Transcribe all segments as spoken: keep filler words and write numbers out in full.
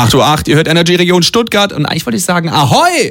acht Uhr acht, ihr hört Energy Region Stuttgart und eigentlich wollte ich sagen, ahoi!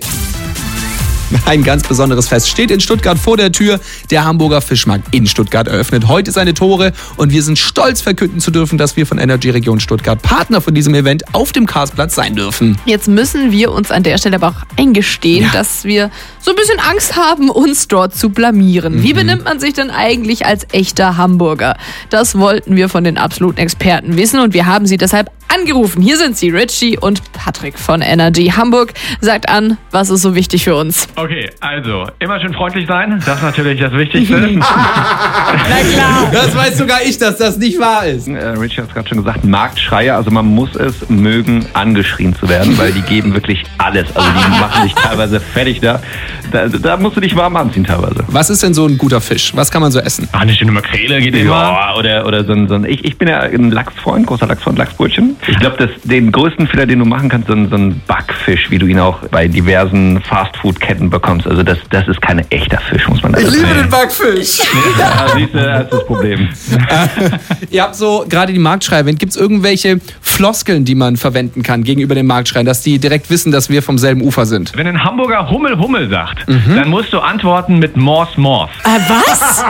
Ein ganz besonderes Fest steht in Stuttgart vor der Tür. Der Hamburger Fischmarkt in Stuttgart eröffnet heute seine Tore und wir sind stolz, verkünden zu dürfen, dass wir von Energy Region Stuttgart Partner von diesem Event auf dem Karlsplatz sein dürfen. Jetzt müssen wir uns an der Stelle aber auch eingestehen, ja. dass wir so ein bisschen Angst haben, uns dort zu blamieren. Mhm. Wie benimmt man sich denn eigentlich als echter Hamburger? Das wollten wir von den absoluten Experten wissen und wir haben sie deshalb angerufen. Hier sind sie, Richie und Patrick von Energy Hamburg. Sagt an, was ist so wichtig für uns? Okay, also, immer schön freundlich sein, das ist natürlich das Wichtigste. Na klar, das weiß sogar ich, dass das nicht wahr ist. Äh, Richie hat es gerade schon gesagt, Marktschreier, also man muss es mögen, angeschrien zu werden, weil die geben wirklich alles. Also die machen sich teilweise fertig da. Da, da musst du dich warm anziehen teilweise. Was ist denn so ein guter Fisch? Was kann man so essen? Ah, eine schöne Makrele geht immer. Ja, oder, oder so ein, so ein ich, ich bin ja ein Lachsfreund, großer Lachsfreund, Lachsbrötchen. Ich glaube, den größten Fehler, den du machen kannst, so ein, so ein Backfisch, wie du ihn auch bei diversen Fastfood-Ketten bekommst. Also das, das ist kein echter Fisch, muss man sagen. Ich liebe den Backfisch. Ja, siehst du, das ist das Problem. Ihr habt so gerade die Marktschreier. Gibt es irgendwelche Floskeln, die man verwenden kann gegenüber den Marktschreiern, dass die direkt wissen, dass wir vom selben Ufer sind? Wenn ein Hamburger Hummel Hummel sagt, mhm. dann musst du antworten mit Morse Morse. Äh, was?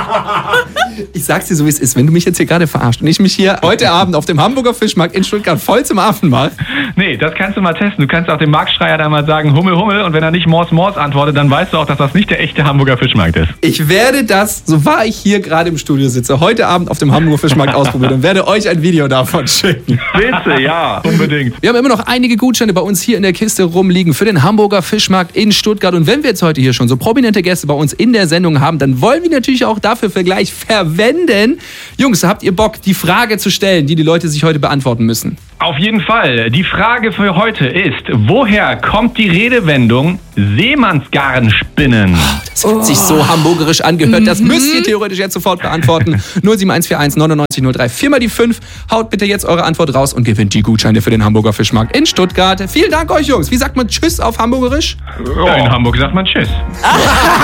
Ich sag's dir so, wie es ist. Wenn du mich jetzt hier gerade verarscht und ich mich hier heute Abend auf dem Hamburger Fischmarkt in Stuttgart voll zum Affen mache. Nee, das kannst du mal testen. Du kannst auch dem Marktschreier dann mal sagen, Hummel Hummel, und wenn er nicht Morse Morse antwortet, dann weißt du auch, dass das nicht der echte Hamburger Fischmarkt ist. Ich werde das, so wahr ich hier gerade im Studio sitze, heute Abend auf dem Hamburger Fischmarkt ausprobieren und werde euch ein Video davon schicken. Bitte, ja, unbedingt. Wir haben immer noch einige Gutscheine bei uns hier in der Kiste rumliegen für den Hamburger Fischmarkt in Stuttgart. Und wenn wir jetzt heute hier schon so prominente Gäste bei uns in der Sendung haben, dann wollen wir natürlich auch dafür für gleich verwenden. Jungs, habt ihr Bock, die Frage zu stellen, die die Leute sich heute beantworten müssen? Auf jeden Fall. Die Frage für heute ist, woher kommt die Redewendung Seemannsgarnspinnen? Oh, das hat oh. sich so hamburgerisch angehört. Mhm. Das müsst ihr theoretisch jetzt sofort beantworten. null sieben eins vier eins neunundneunzig null drei, vier mal die fünf. Haut bitte jetzt eure Antwort raus und gewinnt die Gutscheine für den Hamburger Fischmarkt in Stuttgart. Vielen Dank euch, Jungs. Wie sagt man Tschüss auf Hamburgerisch? Ja, in Hamburg sagt man Tschüss.